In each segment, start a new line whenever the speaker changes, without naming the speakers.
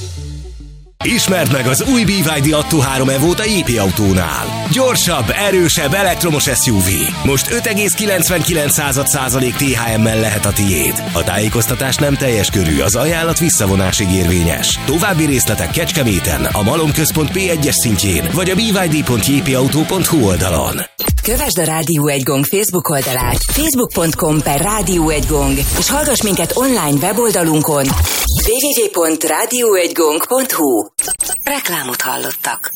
Ismerd meg az új BYD Atto 3 Evo-t a JP Autónál. Gyorsabb, erősebb elektromos SUV. Most 5,99% THM-mel lehet a tiéd. A tájékoztatás nem teljes körű, az ajánlat visszavonásig érvényes. További részletek Kecskeméten, a Malom Központ P1-es szintjén, vagy a byd.jpautó.hu oldalon.
Kövesd a Rádió 1 Gong Facebook oldalát, facebook.com/Rádió 1 Gong, és hallgass minket online weboldalunkon www.radio1gong.hu. Reklámot hallottak.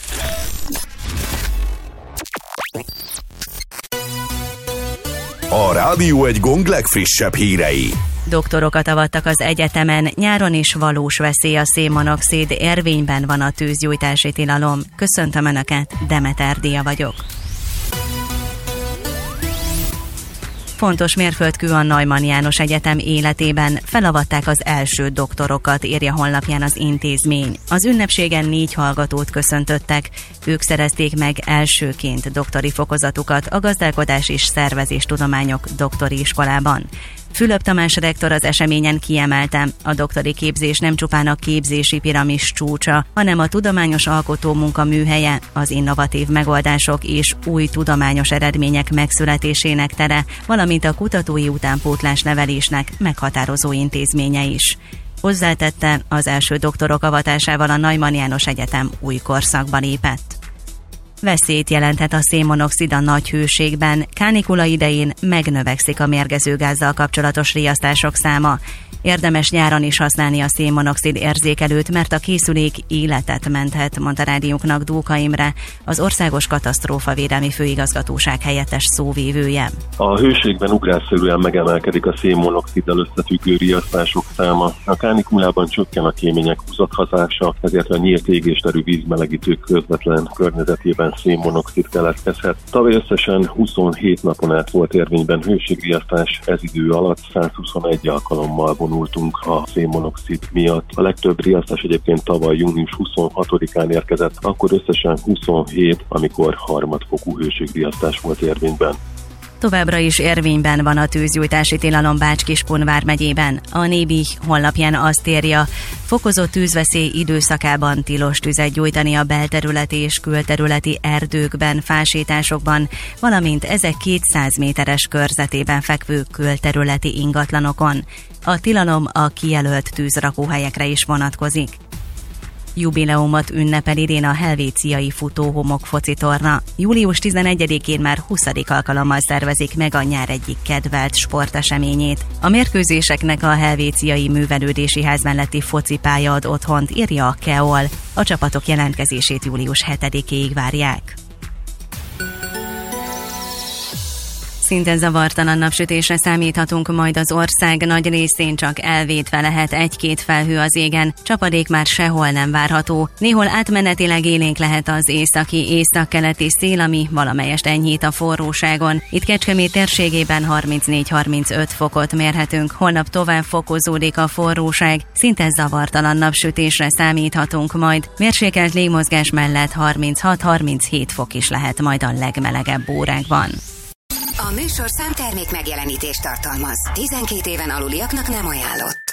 A Rádió 1 Gong legfrissebb hírei.
Doktorokat avattak az egyetemen, nyáron is valós veszély a szénmonoxid, érvényben van a tűzgyújtási tilalom. Köszöntöm Önöket, Demeter Dia vagyok. Fontos mérföldkő a Neumann János Egyetem életében, felavatták az első doktorokat, írja honlapján az intézmény. Az ünnepségen 4 hallgatót köszöntöttek, ők szerezték meg elsőként doktori fokozatukat a gazdálkodás és szervezéstudományok doktori iskolában. Fülöp Tamás rektor az eseményen kiemelte, a doktori képzés nem csupán a képzési piramis csúcsa, hanem a tudományos alkotó munka műhelye, az innovatív megoldások és új tudományos eredmények megszületésének tere, valamint a kutatói utánpótlás nevelésnek meghatározó intézménye is. Hozzátette, az első doktorok avatásával a Neumann János Egyetem új korszakba lépett. Veszélyt jelenthet a szénmonoxid a nagy hőségben, kánikula idején megnövekszik a mérgező gázzal kapcsolatos riasztások száma. Érdemes nyáron is használni a szénmonoxid érzékelőt, mert a készülék életet menthet, mondta rádiónknak Dóka Imre, az Országos Katasztrófavédelmi Főigazgatóság helyettes szóvívője.
A hőségben ugrásszerűen megemelkedik a szénmonoxiddal összefüggő riasztások száma. A kánikulában csökken a kémények húzathazása, ezért a nyílt égésterű vízmelegítők közvetlen környezetében szénmonoxid keletkezhet. Tavaly összesen 27 napon át volt érvényben hőségriasztás, ez idő alatt 121 alkalommal vonultunk a szénmonoxid miatt. A legtöbb riasztás egyébként tavaly június 26-án érkezett, akkor összesen 27, amikor harmadfokú hőségriasztás volt érvényben.
Továbbra is érvényben van a tűzgyújtási tilalom Bács-Kiskun vármegyében. A Nébi honlapján azt írja, fokozott tűzveszély időszakában tilos tüzet gyújtani a belterületi és külterületi erdőkben, fásításokban, valamint ezek 200 méteres körzetében fekvő külterületi ingatlanokon. A tilalom a kijelölt tűzrakóhelyekre is vonatkozik. Jubileumot ünnepel idén a helvéciai futóhomok focitorna. Július 11-én már 20. alkalommal szervezik meg a nyár egyik kedvelt sporteseményét. A mérkőzéseknek a helvéciai művelődési ház melletti focipálya ad otthont, írja a KEOL. A csapatok jelentkezését július 7-éig várják. Szinte zavartalan napsütésre számíthatunk majd az ország nagy részén, csak elvétve lehet 1-2 felhő az égen, csapadék már sehol nem várható. Néhol átmenetileg élénk lehet az északi-északkeleti szél, ami valamelyest enyhít a forróságon. Itt Kecskemét térségében 34-35 fokot mérhetünk, holnap tovább fokozódik a forróság, szinte zavartalan napsütésre számíthatunk majd. Mérsékelt légmozgás mellett 36-37 fok is lehet majd a legmelegebb órákban.
A műsorszám termék megjelenítést tartalmaz. 12 éven aluliaknak nem ajánlott.